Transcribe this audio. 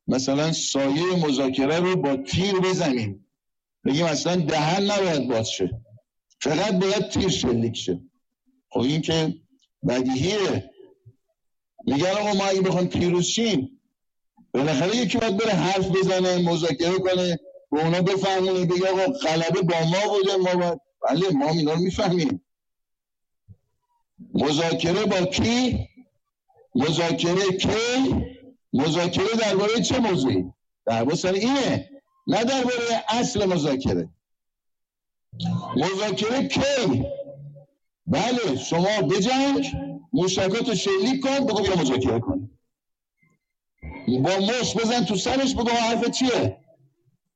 مثلا سایه مذاکره رو با تیر بزنیم، بگیم اصلا دهن نباید باز شه، فقط باید تیر شلیک شه. خب این که بدیهیه. میگن آقا ما اگه بخوام پیروز شیم، بالاخره یکی باید بره حرف بزنه، مذاکره کنه، به اونا بفهمونه، بگه آقا غلبه با ما بوده، ما باید. بله ما اینا رو میفهمیم. مذاکره با کی؟ مذاکره کی؟ مذاکره درباره چه موضوعی؟ درباره سر اینه، نه درباره اصل مذاکره. مذاکره کی؟ بله شما بجنگ، موشکاتو شلیک کن، بگو بیا مذاکره کن، با مش بزن تو سرش، بگو حرف چیه؟